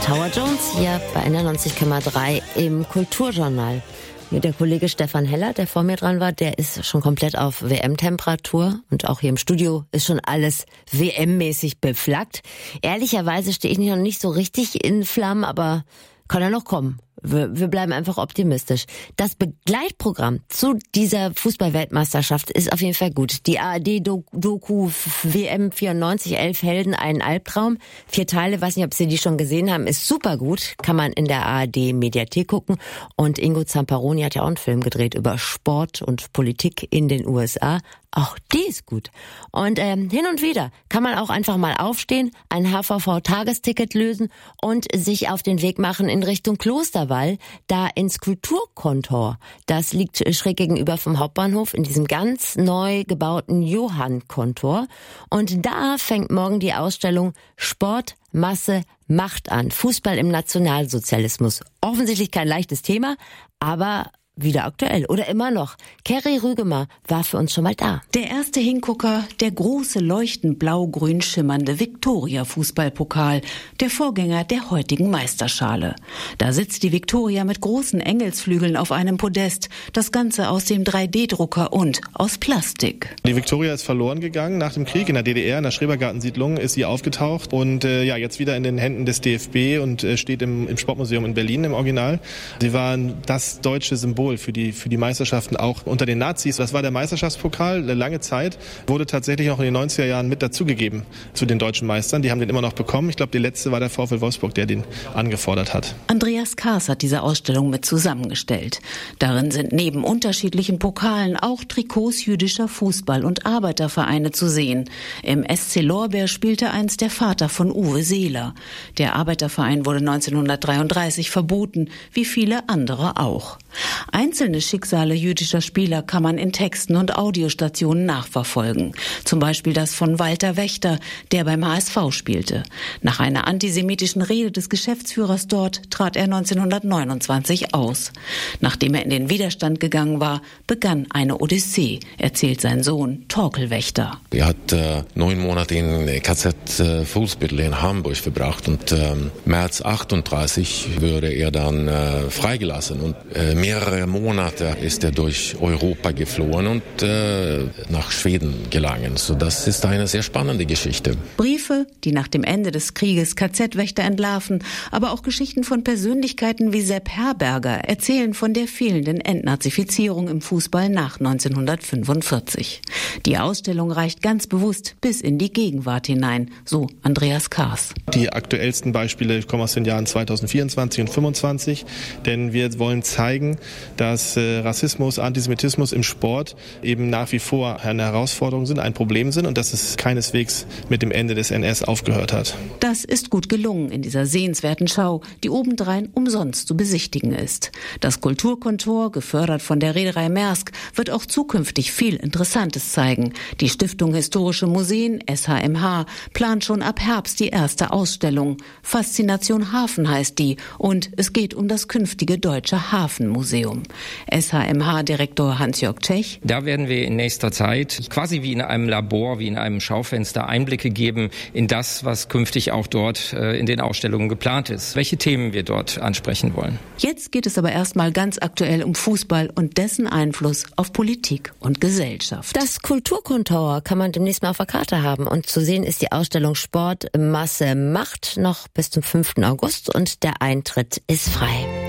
Howard Jones hier bei 91,3 im Kulturjournal. Der Kollege Stefan Heller, der vor mir dran war, der ist schon komplett auf WM-Temperatur und auch hier im Studio ist schon alles WM-mäßig beflaggt. Ehrlicherweise stehe ich noch nicht so richtig in Flammen, aber kann ja noch kommen. Wir bleiben einfach optimistisch. Das Begleitprogramm zu dieser Fußball-Weltmeisterschaft ist auf jeden Fall gut. Die ARD-Doku WM 94, 11 Helden, ein Albtraum. 4 Teile, weiß nicht, ob Sie die schon gesehen haben, ist super gut. Kann man in der ARD-Mediathek gucken. Und Ingo Zamparoni hat ja auch einen Film gedreht über Sport und Politik in den USA. Auch die ist gut. Und hin und wieder kann man auch einfach mal aufstehen, ein HVV-Tagesticket lösen und sich auf den Weg machen in Richtung Klosterwall, da ins Kulturkontor. Das liegt schräg gegenüber vom Hauptbahnhof in diesem ganz neu gebauten Johann-Kontor. Und da fängt morgen die Ausstellung Sport, Masse, Macht an. Fußball im Nationalsozialismus. Offensichtlich kein leichtes Thema, aber wieder aktuell oder immer noch. Kerry Rügemer war für uns schon mal da. Der erste Hingucker, der große leuchtend blau-grün schimmernde Viktoria-Fußballpokal, der Vorgänger der heutigen Meisterschale. Da sitzt die Viktoria mit großen Engelsflügeln auf einem Podest, das Ganze aus dem 3D-Drucker und aus Plastik. Die Viktoria ist verloren gegangen nach dem Krieg in der DDR, in der Schrebergartensiedlung ist sie aufgetaucht und jetzt wieder in den Händen des DFB und steht im Sportmuseum in Berlin im Original. Sie waren das deutsche Symbol für die Meisterschaften auch unter den Nazis. Das war der Meisterschaftspokal, eine lange Zeit, wurde tatsächlich auch in den 90er Jahren mit dazugegeben zu den deutschen Meistern. Die haben den immer noch bekommen. Ich glaube, die letzte war der VfL Wolfsburg, der den angefordert hat. Andreas Kaas hat diese Ausstellung mit zusammengestellt. Darin sind neben unterschiedlichen Pokalen auch Trikots jüdischer Fußball- und Arbeitervereine zu sehen. Im SC Lorbeer spielte einst der Vater von Uwe Seeler. Der Arbeiterverein wurde 1933 verboten, wie viele andere auch. Einzelne Schicksale jüdischer Spieler kann man in Texten und Audiostationen nachverfolgen. Zum Beispiel das von Walter Wächter, der beim HSV spielte. Nach einer antisemitischen Rede des Geschäftsführers dort trat er 1929 aus. Nachdem er in den Widerstand gegangen war, begann eine Odyssee, erzählt sein Sohn Torkel Wächter. Er hat 9 Monate in KZ Fuhlsbüttel in Hamburg verbracht und März 38 wurde er dann freigelassen und mehrere Monate ist er durch Europa geflohen und nach Schweden gelangen. So, das ist eine sehr spannende Geschichte. Briefe, die nach dem Ende des Krieges KZ-Wächter entlarven, aber auch Geschichten von Persönlichkeiten wie Sepp Herberger erzählen von der fehlenden Entnazifizierung im Fußball nach 1945. Die Ausstellung reicht ganz bewusst bis in die Gegenwart hinein, so Andreas Kaas. Die aktuellsten Beispiele kommen aus den Jahren 2024 und 2025, denn wir wollen zeigen, dass Rassismus, Antisemitismus im Sport eben nach wie vor eine Herausforderung sind, ein Problem sind und dass es keineswegs mit dem Ende des NS aufgehört hat. Das ist gut gelungen in dieser sehenswerten Schau, die obendrein umsonst zu besichtigen ist. Das Kulturkontor, gefördert von der Reederei Maersk, wird auch zukünftig viel Interessantes zeigen. Die Stiftung Historische Museen, SHMH, plant schon ab Herbst die erste Ausstellung. Faszination Hafen heißt die und es geht um das künftige Deutsche Hafenmuseum. SHMH-Direktor Hans-Jörg Tschech. Da werden wir in nächster Zeit quasi wie in einem Labor, wie in einem Schaufenster Einblicke geben in das, was künftig auch dort in den Ausstellungen geplant ist. Welche Themen wir dort ansprechen wollen. Jetzt geht es aber erstmal ganz aktuell um Fußball und dessen Einfluss auf Politik und Gesellschaft. Das Kulturkontor kann man demnächst mal auf der Karte haben und zu sehen ist die Ausstellung Sport, Masse, Macht noch bis zum 5. August und der Eintritt ist frei.